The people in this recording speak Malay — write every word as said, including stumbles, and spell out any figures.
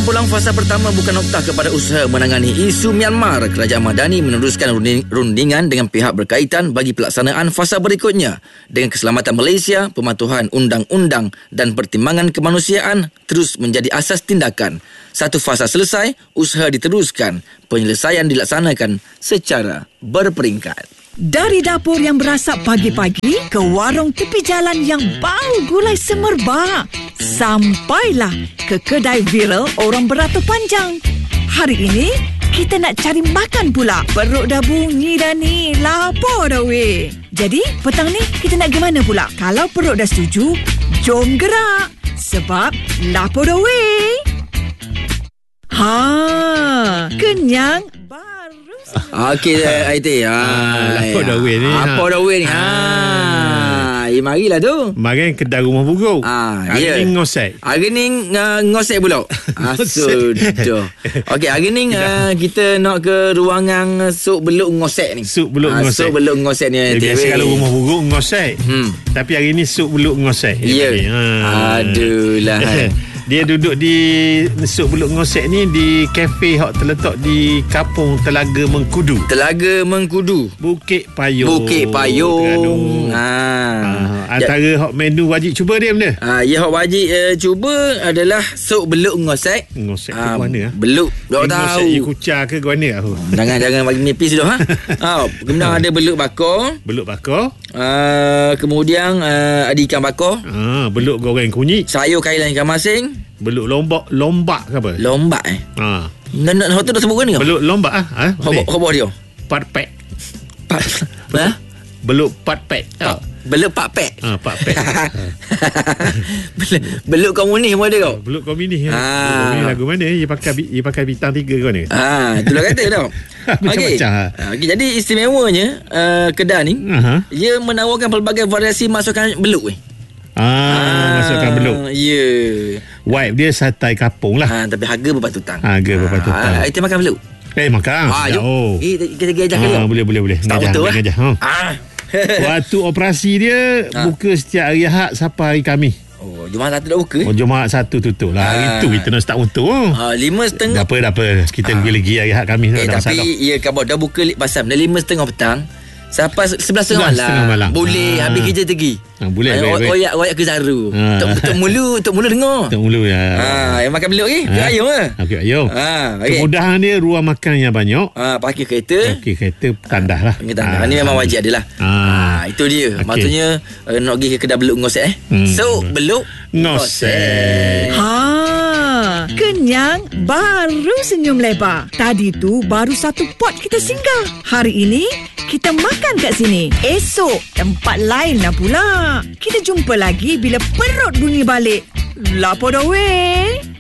Pulang fasa pertama bukan noktah kepada usaha menangani isu Myanmar. Kerajaan Madani meneruskan rundingan dengan pihak berkaitan bagi pelaksanaan fasa berikutnya. Dengan keselamatan Malaysia, pematuhan undang-undang dan pertimbangan kemanusiaan terus menjadi asas tindakan. Satu fasa selesai, usaha diteruskan. Penyelesaian dilaksanakan secara berperingkat. Dari dapur yang berasap pagi-pagi ke warung tepi jalan yang bau gulai semerbak, sampailah ke kedai viral orang beratur panjang. Hari ini kita nak cari makan pula. Perut dah bunyi dah ni, lapar dah weh. Jadi petang ni kita nak ke mana pula? Kalau perut dah setuju, jom gerak. Sebab lapar dah weh. Ha, kenyang baru. Okey, Aiti. Ha, lapar dah weh ni. Lapar dah weh ni. Ha. Eh, marilah tu. Mari kedai rumah buruk. Ah, hari yeah. ni ngosek. Hari ni uh, ngosek pula. Ah, sudah. Okey, hari ni uh, kita nak ke ruangan sup beluk ngosek ni. Sup beluk ah, ngosek. Sup beluk ngosek ni. Ya, biasa kalau rumah buruk ngosek. Hmm. Tapi hari ni sup beluk ngosek. Ya. Yeah. Ha. Aduh lah. Dia duduk di Sup Beluk Ngosek ni di kafe hok terletak di Kampung Telaga Mengkudu. Telaga Mengkudu. Bukit Payung. Bukit Payung. Ha. ha. Antara hok menu wajib cuba dia benda. Ha, ya hok wajib uh, cuba adalah sup beluk ngosek. Ngosek ke ha, mana? Beluk. Tak tahu. Ngosek je kucar ke guana aku. Jangan jangan bagi nipis dah ha. Ha, kemudian ada beluk bakar. Beluk bakar. Uh, kemudian uh, ada ikan bakar. Ha, beluk goreng kunyit. Sayur kailan ikan masin. Beluk lombak, lombak ke apa? Lombak eh. Ha. Nak nak hotel dah sebut kan ni? Beluk lombak ah. Ha. Khabar dia. Patpek. Pat. Ha? Beluk patpek. Ha. Beluk pak pek. Ha, pak pek. beluk, beluk komunis pun ada kau. Beluk komunis. Ha. Ha. Komunis lagu mana? Dia pakai dia pakai bintang tiga ke mana? Ha, itulah kata tau. Okey. Okay, jadi istimewanya uh, kedai ni, uh-huh. dia menawarkan pelbagai variasi masukan beluk eh. Ah, ah, masukkan beluk. Ya. Yeah. Wipe dia satai kapung lah. Ha, tapi harga berpatutan. Harga berpatutan. Ha, kita makan beluk. Eh, makan. Ha, oh. Eh, kita pergi ajak ke? Ha, boleh, boleh, boleh. Tak betul lah. Ha. Ah. Waktu operasi dia ha. buka setiap hari Ahad sampai hari Khamis. Oh, Jumaat satu dah buka eh? Oh, Jumaat satu tutup lah. Hari ha. tu kita nak start untuk. Oh. Ha, lima setengah. Tak apa, tak apa. Kita ha. pergi lagi hari Ahad Khamis. Eh, tapi masalah. Ya, kabar dah buka pasal dah lima setengah petang. Sampai sebelas setengah malam. malam. Boleh ha. habis kerja pergi. Ha, boleh. Ay, oyak oyak ke Zaru. Ha. Tok tok mulu, tok mulu dengar. Tok mulu ya. Ha, yang makan beluk ni, ha. ayam ah. Okey, ayam. Ha, okay. Kemudahan dia ruang makan yang banyak. Ha, parkir kereta. Parkir kereta tandas lah. Ha. Ini memang wajib adalah. Ha. ha, itu dia. Okay. Maksudnya uh, nak pergi ke kedai beluk ngosek eh. Hmm. So, beluk ngosek. Ha. Kenyang, baru senyum lebar. Tadi tu baru satu pot kita singgah. Hari ini kita makan kat sini. Esok tempat lain lah pula. Kita jumpa lagi bila perut bunyi balik. Lapar dah weh.